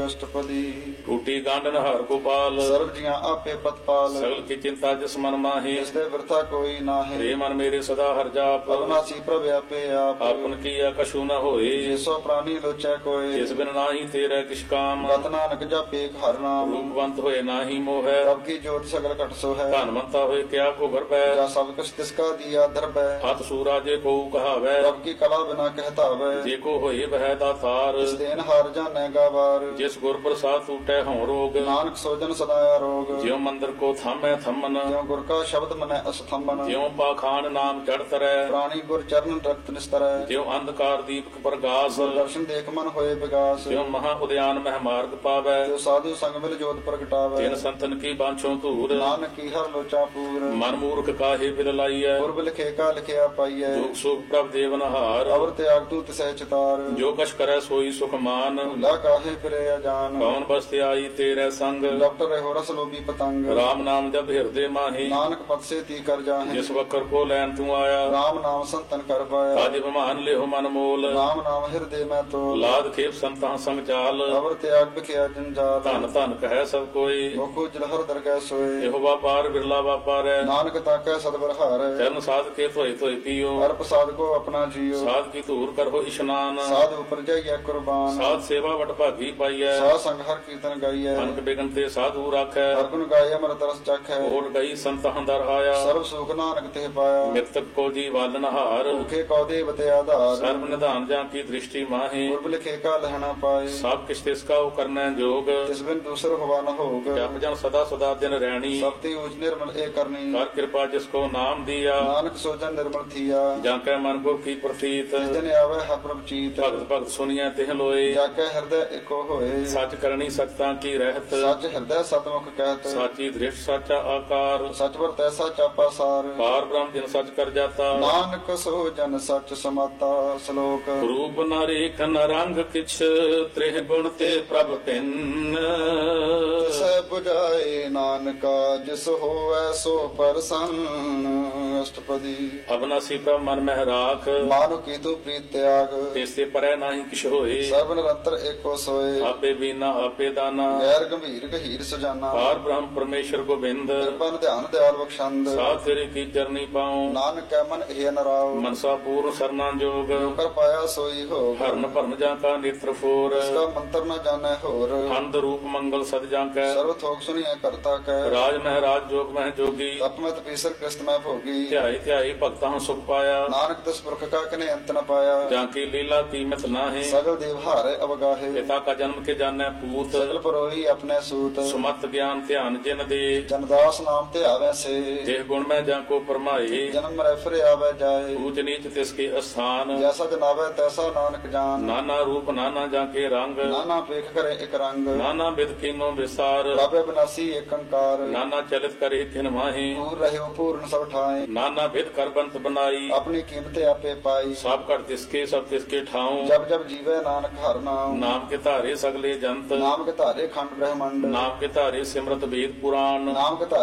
ਅਸ਼ਟਪਦੀ। ਟੂਟੀ ਗਾਂਡਨ ਹਰ ਗੋਪਾਲ, ਸਰਬ ਜੀਆਂ ਆਪੇ ਪਤਪਾਲ। ਸਗਲ ਕੀ ਚਿੰਤਾ ਜਿਸ ਮਨ ਮਾਹੀ, ਜਿਸ ਦੇ ਵਰਤਾ ਕੋਈ ਨਾਹੀਂ। ਰੇ ਮਨ ਮੇਰੇ ਸਦਾ ਹਰ ਜਾਪ, ਅਬਨਾਸੀ ਪ੍ਰਭ ਆਪੇ ਆਪ। ਆਪਨ ਕੀਆ ਕਛੂ ਨ ਹੋਏ, ਜਿਸੋ ਪ੍ਰਾਨੀ ਲੋਚੈ ਕੋਇ। ਜਿਸ ਬਿਨ ਨਾਹੀ ਤੇਰਾ ਕਿਛ ਕਾਮ, ਗਤ ਨਾਨਕ ਜਪੇ ਹਰਿ ਨਾਮ। ਰੂਪਵੰਤ ਹੋਏ ਨਾਹੀ ਮੋਹੈ, ਪ੍ਰਭ ਕੀ ਜੋਤ ਸਗਲ ਘਟ ਸੋ ਹੈ। ਧਨਵੰਤਾ ਹੋਏ ਕਿਆ ਕੋ ਗਰਬੈ, ਜਾ ਸਭ ਕੁਛ ਤਿਸਕਾ ਦੀਆ ਦਰਬੈ। ਹੱਥ ਸੂਰਾ ਜੇ ਕੋ ਕਹਾਵੈ, ਪ੍ਰਭ ਕੀ ਕਲਾ ਬਿਨਾ ਕਹਿਤਾਵੈ। ਜੇ ਕੋ ਹੋਏ ਬਹਿ ਦਾਤਾਰ, ਇਸ ਦੇਨ ਹਾਰ ਜਾਣੈ ਗਾਵਾਰ। ਜਿਸ ਗੁਰ ਪ੍ਰਸਾਦ ਟੂਟੈ ਹਉ ਰੋਗ, ਨਾਨਕ ਸੋਜਨ ਸਦਾ ਆਰੋਗ। ਜਿਉ ਮੰਦਰ ਕੋ ਥਾਮੈ ਥੰਮਨ, ਜਿਉ ਗੁਰ ਕਾ ਸ਼ਬਦ ਮਨੈ ਅਸਥੰਬਨ। ਜਿਉ ਪਾਖਾਨ ਨਾਮ ਚੜ ਤਰੈ, ਪ੍ਰਾਣੀ ਗੁਰ ਚਰਨ ਰਖਤ ਨਿਸਤਰੈ। ਜਿਉ ਅੰਧਕਾਰ ਦੀਪਕ ਪ੍ਰਗਾਸ, ਦਰਸ਼ਨ ਦੇਖ ਮਨ ਹੋਏ ਵਿਗਾਸ। ਜਿਉ ਮਹਾ ਉਦਿਆਨ ਮਹਿ ਮਾਰਗ ਪਾਵੈ, ਜੋ ਸਾਧੂ ਸੰਗ ਮਿਲ ਜੋਤ ਪ੍ਰਗਟਾਵੈ। ਤਿਨ ਸੰਤਨ ਕੀ ਬਾਂਛੋ ਧੂਰ, ਨਾਨਕ ਕੀ ਹਰ ਲੋਚਾ ਪੂਰ। ਮਨ ਮੂਰਖ ਕਾਹੇ ਬਿਲ ਲਾਈਐ, ਪੁਰਬ ਲਿਖੇ ਕਾ ਲਿਖਿਆ ਪਾਈਐ। ਜੋਗ ਸੁਖ ਪ੍ਰਭ ਦੇਵਨਹਾਰ, ਅਵਰ ਤਿਆਗ ਤੂ ਤਿਸੈ ਚਿਤਾਰ। ਜੋ ਕਛ ਕਰੈ ਸੋਈ ਸੁਖ ਮਾਨ, ਭੁਲਾ ਕਾਹੇ ਫਿਰੇ ਅਜਾਨ। ਕੌਣ ਬਸਤਿ ਆਈ ਤੇਰੇ ਸੰਗ, ਲਪਟ ਰਹਿਓ ਰਸ ਲੋਭੀ ਪਤੰਗ। ਰਾਮ ਨਾਮ ਜਪ ਹਿਰਦੇ ਮਾਹੀ, ਨਾਨਕ ਪਤ ਸੇ ਤੀ ਕਰ ਜਾਹੇ। ਜਿਸ ਵਕਰ ਕੋ ਲੈਨ ਤੂੰ ਆਇਆ, ਰਾਮ ਨਾਮ ਸੰਤਨ ਕਰ ਪਾਇਆ। ਤਾਜ ਬਮਾਨ ਲਿਓ ਮਨ ਮੋਲ, ਰਾਮ ਨਾਮ ਹਿਰਦੇ ਮੈਂ ਤੋਲ। ਲਾਦ ਖੇਪ ਸੰਤਾਂ ਸੰਗ ਚਾਲ, ਅਵਰ ਤਿਆਗ ਬਿਖਿਆ ਜੰਜਾਲ। ਧਨ ਧਨ ਕਹੈ ਸਭ ਕੋਈ, ਮੁਖੋ ਜਲਹਰ ਦਰਗਹਿ ਸੋਏ। ਇਹੋ ਵਾਪਾਰ ਬਿਰਲਾ ਵਾਪਾਰੈ, ਨਾਨਕ ਤਾਕੈ ਸਤਿ ਹਾਰੈ। ਚਰਨ ਸਾਧ ਕੇ ਧੋਏ ਧੋਏ ਪੀਓ, ਹਰ ਪ੍ਰਸਾਦ ਕੋ ਆਪਣਾ ਜੀਓ। ਸਾਧ ਕੀ ਧੂਰ ਕਰੋ ਇਸ਼ਨਾਨ, ਸਾਧ ਉਪਰ ਜਾਈਐ ਕੁਰਬਾਨ। ਸਾਧ ਸੇਵਾ ਵਟ ਭਾਗੀ ਪਾਈਐ, ਸਾਧ ਸੰਗ ਹਰ ਕੀਰਤਨ ਗਾਈਐ। ਅਨਕ ਬਿਗਨ ਤੇ ਸਾਧੂ ਰਾਖੈ, ਹਰ ਗੁਣ ਗਾਏ ਅਮਰਤ ਰਸ ਚਖੈ। ਓਟ ਗਈ ਸੰਤਹ ਦਰ ਆਇਆ, ਸਰਬ ਸੁਖ ਨਾਨਕ ਤੇ ਪਾਇਆ। ਮਿਰਤਕ ਕੋ ਜੀ ਵਾਲਨ ਹਾਰ, ਭੁਖੇ ਕਉ ਦੇਵਤੇ ਆਧਾਰ। ਸਰਬ ਨਿਧਾਨ ਜਾਂ ਕੀ ਦ੍ਰਿਸ਼ਟੀ ਮਾਹੀ, ਪੁਰਬ ਲਿਖੇ ਕਾ ਲਹਿਣਾ ਪਾਏ। ਸਭ ਕਿਛ ਤਿਸ ਕਾ ਕਰਨੈ ਜੋਗ, ਤਿਸ ਬਿਨ ਦੂਸਰ ਹੋਵਾ ਨ ਹੋਗ। ਜਪ ਜਨ ਸਦਾ ਸਦਾ ਦਿਨ ਰਹਿਣੀ, ਸਭ ਤੇ ਊਚ ਨਿਰਮਲ ਏ ਕਰਨੀ। ਕਰ ਕਿਰਪਾ ਜਿਸ ਕੋ ਨਾਮ ਦੀਆ, ਨਾਨਕ ਸੋਜਨ ਨਿਰਮਲ ਥੀਆ। ਜਾਂ ਕੈ ਮਨ ਗੁਰ ਕੀ ਪ੍ਰਤੀਤ, ਜਿਸ ਦਿਨ ਆਵੇ ਹਰ ਪ੍ਰਭ ਚੀਤ। ਭਗਤ ਭਗਤ ਸੁਨੀਐ ਤਿਹ ਲੋਏ, ਜਾ ਕੇ ਹਿਰਦੈ ਏਕੋ ਹੋਏ। ਸੱਚ ਕਰਨੀ ਸਖਤਾਂ ਕੀ ਰਹਿਤ, ਸੱਚ ਹਿਰਦੈ ਸਤਮੁਖ ਕਹਿਤ। ਸਾਚੀ ਦ੍ਰਿਸ਼ਟ ਸਾਚਾ ਆਕਾਰ, ਸਚ ਵਰਤੈ ਸਚਾ ਪਾਸਾਰ। ਪਾਰ ਬ੍ਰਹਮ ਜਿਨ ਸੱਚ ਕਰ ਜਾਤਾ, ਨਾਨਕ ਸੋਜਨ ਸਚ ਸਮਾਤਾ। ਸ਼ਲੋਕ ਰੂਪ ਨ ਰੇਖ ਨ ਰੰਗ ਕਿਛ, ਤ੍ਰਿਹ ਗੁਣ ਤੇ ਪ੍ਰਭ ਭਿੰਨ। ਤਿਸੈ 부ਝਾਏ ਨਾਨਕਾ, ਜਿਸ ਹੋਵੈ ਸੋ ਪਰਸੰਨ। ਅਸ਼ਟਪਦੀ। ਅਬਨਾਸੀ ਪ੍ਰਭ ਮਨ ਮਹਿ ਰਾਖ, ਮਾਨੁ ਕੀ ਤੂ ਪ੍ਰੀਤ ਤਿਆਗ। ਤਿਸ ਤੇ ਪਰੈ ਨਾਹੀ ਕਿਛ ਹੋਏ, ਸਰਬ ਨਿਰੰਤਰ ਏਕੋ ਸੋਏ। ਆਪੇ ਬੀਨਾ ਆਪੇ ਦਾਨਾ, ਗੈਰ ਗੰਭੀਰ ਗਹੀਰ ਸੁਜਾਨਾ। ਪਾਰ ਬ੍ਰਹਮ ਪਰਮੇਸ਼ਰ ਗੋਬਿੰਦ, ਕਿਰਪਨ ਧਿਆਨ ਦਿਆਲ ਬਖਸ਼ੰਦ। ਸਾਧ ਤੇਰੇ ਕੀ ਚਰਨੀ ਪਾਉ, ਨਾਨਕ ਕੈ ਮਨ ਇਹ ਨਰਾਉ। ਮਨਸਾ ਪੂਰਨ ਸਰਨਾ ਜੋਗ, ਕਰ ਪਾਇਆ ਸੋਈ ਹੋਗ। ਹਰਨ ਭਰਨ ਜਾਂ ਕਾ ਨੇਤਰ ਫੋਰ, ਇਸਕਾ ਮੰਤਰ ਨ ਜਾਣੈ ਹੋਰ। ਅੰਧ ਰੂਪ ਮੰਗਲ ਸਦ ਜਾਂ ਕੈ, ਸਰਬ ਥੋਕ ਸੁਣੀਐ ਕਰਤਾ ਕੈ। ਰਾਜ ਮਹਿ ਰਾਜ ਜੋਗ ਮਹਿ ਜੋਗੀ, ਤਪਮਤ ਪੀਸਰ ਕ੍ਰਿਸਤ ਮੈਂ ਭੋਗੀ। ਧਿਆਈ ਧਿਆਈ ਭਗਤਾਂ ਸੁਖ ਪਾਇਆ, ਨਾਨਕ ਤਿਸ ਪੁਰਖ ਕਾ ਕਨੇ ਅੰਤ ਨ ਪਾਇਆ। ਜਾਂ ਕੀ ਲੀਲਾ ਕੀਮਤ ਨਾਹੀ, ਸਗਲ ਦੇਵ ਹਾਰੇ ਅਵਗਾਹੇ। ਪਿਤਾ ਕਾ ਜਨਮ ਕੇ ਜਾਣੈ ਪੂਤ, ਸਗਲ ਪਰੋਹੀ ਆਪਣੇ ਸੂਤ। ਸੁਮਤ ਗਿਆਨ ਧਿਆਨ ਜਿਨ ਦੇ, ਜਨਦਾਸ ਨਾਮ ਤੇ ਆਵੈ ਸੇ। ਜਿਹ ਗੁਣ ਮੈਂ ਜਾਂ ਕੋ ਪਰਮਾਏ, ਜਨਮ ਮਰੈ ਫਿਰ ਆਵੈ ਜਾਏ। ਊਚ ਨੀਚ ਤਿਸ ਕੇ ਅਸਥਾਨ, ਜੈਸਾ ਜਨਾਵੈ ਤੈਸਾ ਨਾਨਕ ਜਾਨ। ਨਾਨਾ ਰੂਪ ਨਾਨਾ ਜਾਂ ਕੇ ਰੰਗ, ਨਾਨਾ ਪੇਖ ਕਰੇ ਇਕ ਰੰਗ। ਨਾਨਾ ਬਿਦ ਕੀਨੋ ਵਿਸਾਰ, ਪ੍ਰਭੇ ਬਿਨਾਸੀ ਏਕ ਅੰਕਾਰ। ਨਾਨਾ ਚਲਿਤ ਕਰੇ ਕਿਨ ਮਾਹੀ, ਪੂਰ ਰਹਿਓ ਪੂਰਨ ਸਭ ਠਾਏ। ਨਾਨਾ ਬਿਦ ਕਰ ਬੰਤ ਬਨਾਈ, ਆਪਣੀ ਕੀਮਤ ਆਪੇ ਪਾਈ। ਸਭ ਘਟ ਤਿਸਕੇ ਸਭ ਤਿਸਕੇ ਠਾਉ, ਜਬ ਜਬ ਜੀਵੈ ਨਾਨਕ ਹਰਿ ਨਾਮ। ਨਾਮ ਕੇ ਧਾਰੇ ਸਗਲੇ ਜੰਤ, ਨਾਮ ਕੇ ਧਾਰੇ ਖੰਡ ਬ੍ਰਹਮੰਡ। ਨਾਮ ਕੇ ਧਾਰੇ ਸਿਮਰਤ ਵੇਦ ਪੁਰਾਨ, ਨਾਮ ਕੇ ਧਾਰੇ